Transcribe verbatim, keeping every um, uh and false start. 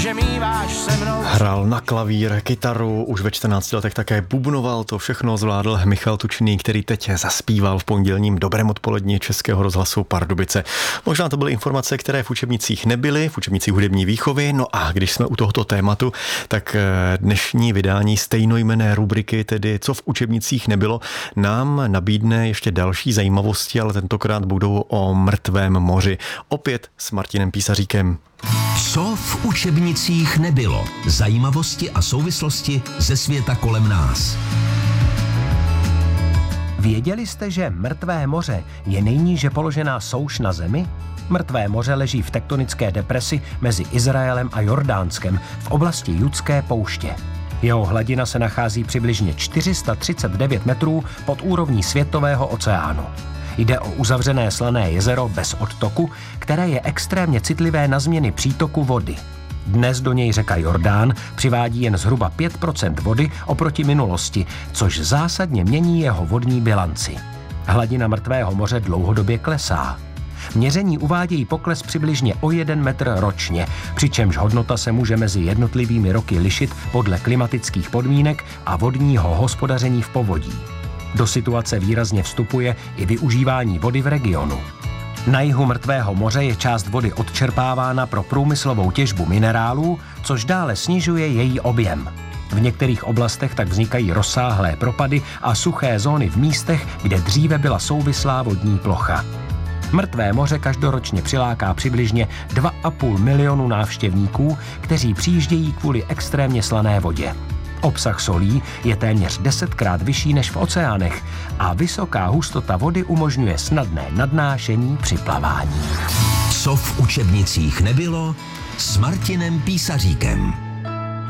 že míváš se mnou. Hrál na klavír, kytaru, už ve čtrnácti letech také bubnoval, to všechno zvládl Michal Tučný, který teď zaspíval v pondělním Dobrém odpoledni Českého rozhlasu Pardubice. Možná to byly informace, které v učebnicích nebyly, v učebnicích hudební výchovy. No a když jsme u tohoto tématu, tak dnešní vydání stejnojmenné rubriky, tedy co v učebnicích nebylo, nám nabídne ještě další zajímavosti, ale tentokrát budou o mrtvém moři. Opět s Martinem Písaříkem. Co v učebnicích nebylo? Zajímavosti a souvislosti ze světa kolem nás. Věděli jste, že Mrtvé moře je nejníže položená souš na Zemi? Mrtvé moře leží v tektonické depresi mezi Izraelem a Jordánskem v oblasti Judské pouště. Jeho hladina se nachází přibližně čtyři sta třicet devět metrů pod úrovní světového oceánu. Jde o uzavřené slané jezero bez odtoku, které je extrémně citlivé na změny přítoku vody. Dnes do něj řeka Jordán přivádí jen zhruba pět procent vody oproti minulosti, což zásadně mění jeho vodní bilanci. Hladina Mrtvého moře dlouhodobě klesá. Měření uvádějí pokles přibližně o jeden metr ročně, přičemž hodnota se může mezi jednotlivými roky lišit podle klimatických podmínek a vodního hospodaření v povodí. Do situace výrazně vstupuje i využívání vody v regionu. Na jihu Mrtvého moře je část vody odčerpávána pro průmyslovou těžbu minerálů, což dále snižuje její objem. V některých oblastech tak vznikají rozsáhlé propady a suché zóny v místech, kde dříve byla souvislá vodní plocha. Mrtvé moře každoročně přiláká přibližně dva a půl milionu návštěvníků, kteří přijíždějí kvůli extrémně slané vodě. Obsah solí je téměř desetkrát vyšší než v oceánech a vysoká hustota vody umožňuje snadné nadnášení při plavání. Co v učebnicích nebylo s Martinem Písaříkem.